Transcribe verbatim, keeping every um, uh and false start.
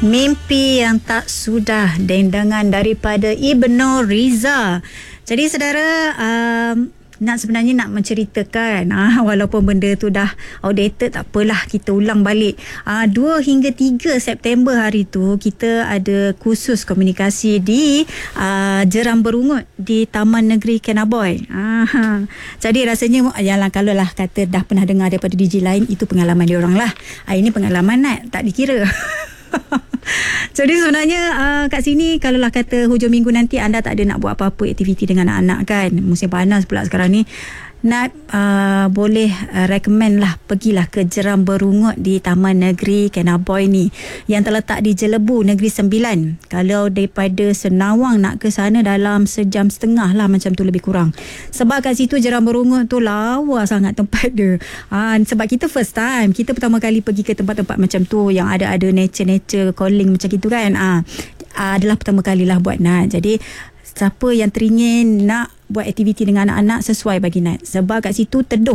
Mimpi yang tak sudah, dendangan daripada Ibnu Riza. Jadi saudara, um, nak sebenarnya nak menceritakan ah, walaupun benda tu dah outdated, tak apalah, kita ulang balik. ah, dua hingga tiga September hari tu kita ada kursus komunikasi di ah, Jeram Berungut di Taman Negeri Kenaboy. ah, Jadi rasanya yalah, kalau lah kata dah pernah dengar daripada D J lain, itu pengalaman dia orang lah. ah, Ini pengalaman Nat, tak dikira. Jadi sebenarnya uh, kat sini kalau lah kata hujung minggu nanti anda tak ada nak buat apa-apa aktiviti dengan anak-anak kan, musim panas pula sekarang ni, Nat uh, boleh uh, recommend lah, pergilah ke Jeram Berungut di Taman Negeri Kenaboy ni yang terletak di Jelebu Negeri Sembilan. Kalau daripada Senawang nak ke sana dalam sejam setengah lah macam tu lebih kurang. Sebab kat situ Jeram Berungut tu lawa sangat tempat dia. Ha, sebab kita first time, kita pertama kali pergi ke tempat-tempat macam tu yang ada-ada nature-nature calling macam gitu kan. Ha, adalah pertama kali lah buat Nat. Jadi siapa yang teringin nak buat aktiviti dengan anak-anak, sesuai bagi Nat. Sebab kat situ teduh